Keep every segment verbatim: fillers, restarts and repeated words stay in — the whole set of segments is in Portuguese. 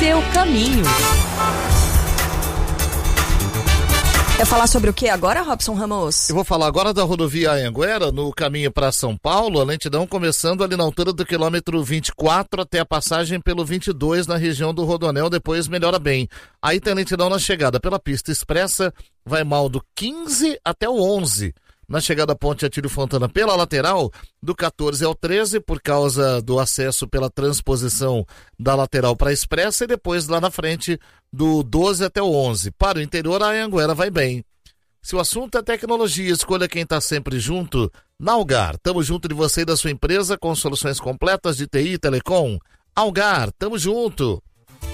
seu caminho. Quer falar sobre o que agora, Robson Ramos? Eu vou falar agora da rodovia Anhanguera, no caminho para São Paulo, a lentidão começando ali na altura do quilômetro vinte e quatro até a passagem pelo vinte e dois na região do Rodoanel, depois melhora bem. Aí tem lentidão na chegada pela pista expressa, vai mal do quinze até o onze. Na chegada à Ponte Atílio Fontana pela lateral, do quatorze ao treze, por causa do acesso pela transposição da lateral para a expressa, e depois lá na frente do doze até o onze. Para o interior, a Anhanguera vai bem. Se o assunto é tecnologia, escolha quem está sempre junto. Na Algar, tamo junto de você e da sua empresa com soluções completas de T I e Telecom. Algar, tamo junto.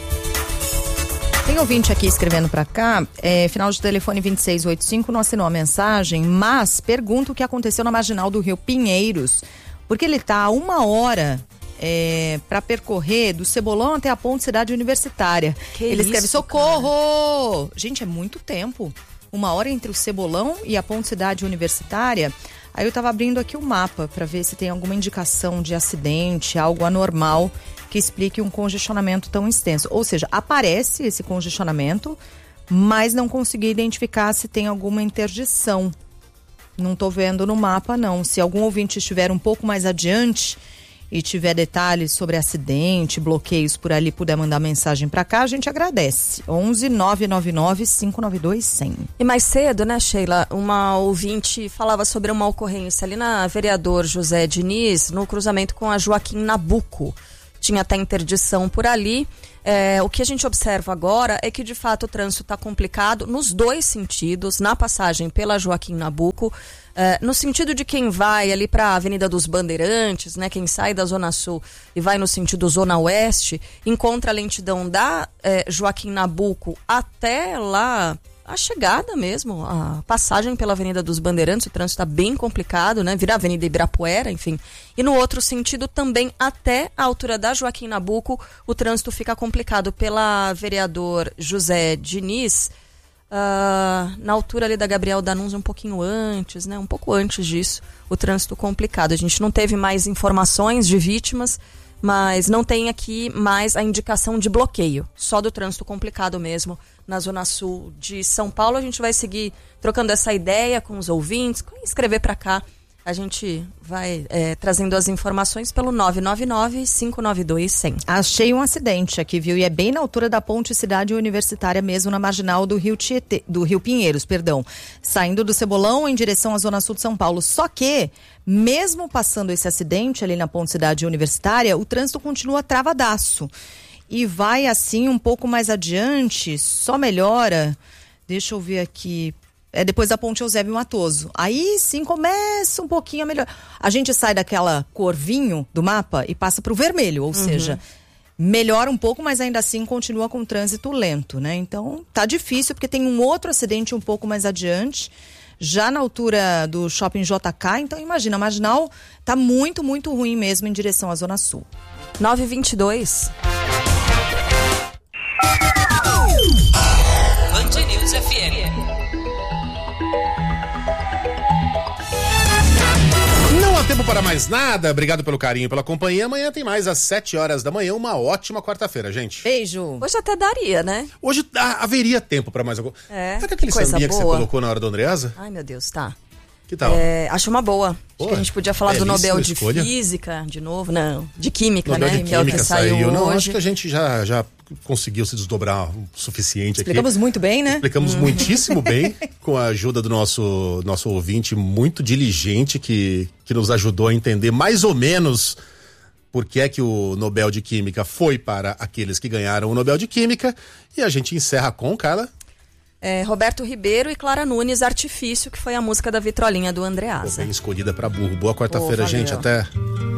Tem ouvinte aqui escrevendo pra cá, é, final de telefone vinte e seis oitenta e cinco, não assinou a mensagem, mas pergunta o que aconteceu na marginal do Rio Pinheiros, porque ele tá a uma hora é, para percorrer do Cebolão até a Ponte Cidade Universitária. Que ele isso, escreve, socorro! Cara. Gente, é muito tempo. Uma hora entre o Cebolão e a Ponte Cidade Universitária. Aí eu tava abrindo aqui o mapa para ver se tem alguma indicação de acidente, algo anormal que explique um congestionamento tão extenso. Ou seja, aparece esse congestionamento, mas não consegui identificar se tem alguma interdição. Não estou vendo no mapa, não. Se algum ouvinte estiver um pouco mais adiante e tiver detalhes sobre acidente, bloqueios por ali, puder mandar mensagem para cá, a gente agradece. onze nove nove nove cinco nove dois zero zero. E mais cedo, né, Sheila, uma ouvinte falava sobre uma ocorrência ali na Vereador José Diniz, no cruzamento com a Joaquim Nabuco. Tinha até interdição por ali. É, o que a gente observa agora é que, de fato, o trânsito está complicado nos dois sentidos, na passagem pela Joaquim Nabuco, é, no sentido de quem vai ali para a Avenida dos Bandeirantes, né, quem sai da Zona Sul e vai no sentido Zona Oeste, encontra a lentidão da é, Joaquim Nabuco até lá, a chegada mesmo, a passagem pela Avenida dos Bandeirantes, o trânsito está bem complicado, né? Vira a Avenida Ibirapuera, enfim. E no outro sentido também, até a altura da Joaquim Nabuco, o trânsito fica complicado pela Vereador José Diniz, uh, na altura ali da Gabriel D'Annunzio, um pouquinho antes, né? Um pouco antes disso, o trânsito complicado. A gente não teve mais informações de vítimas, mas não tem aqui mais a indicação de bloqueio, só do trânsito complicado mesmo na Zona Sul de São Paulo. A gente vai seguir trocando essa ideia com os ouvintes, escrever para cá. A gente vai é, trazendo as informações pelo nove nove nove cinco nove dois zero zero. Achei um acidente aqui, viu? E é bem na altura da Ponte Cidade Universitária mesmo, na marginal do Rio Tietê, do Rio Pinheiros, perdão. Saindo do Cebolão em direção à Zona Sul de São Paulo. Só que, mesmo passando esse acidente ali na Ponte Cidade Universitária, o trânsito continua travadaço. E vai assim um pouco mais adiante, só melhora. Deixa eu ver aqui. É depois da Ponte Eusébio Matoso. Aí sim começa um pouquinho a melhorar. A gente sai daquela cor vinho do mapa e passa para o vermelho, ou uhum. seja, melhora um pouco, mas ainda assim continua com trânsito lento, né? Então tá difícil, porque tem um outro acidente um pouco mais adiante, já na altura do Shopping J K. Então imagina, a marginal tá muito, muito ruim mesmo em direção à Zona Sul. nove e vinte e dois. Band News F M. Não há tempo para mais nada. Obrigado pelo carinho e pela companhia. Amanhã tem mais às sete horas da manhã. Uma ótima quarta-feira, gente. Beijo. Hoje até daria, né? Hoje ah, haveria tempo para mais algum. É. Sabe aquele coisa sambinha boa. que você colocou na hora da Andreasa? Ai, meu Deus, tá. Que tal? É, acho uma boa. Acho Pô, que a gente podia falar do Nobel de escolha. Física de novo. Não, de Química, Nobel né? de que é o Química que saiu, saiu. Não, hoje. acho que a gente já, já conseguiu se desdobrar o suficiente aqui. Explicamos muito bem, né? Explicamos hum. muitíssimo bem, com a ajuda do nosso, nosso ouvinte muito diligente, que, que nos ajudou a entender mais ou menos por que é que o Nobel de Química foi para aqueles que ganharam o Nobel de Química. E a gente encerra com, Carla... É, Roberto Ribeiro e Clara Nunes, Artifício, que foi a música da vitrolinha do Andreasa. Bem escolhida para burro. Boa quarta-feira, oh, gente. Até...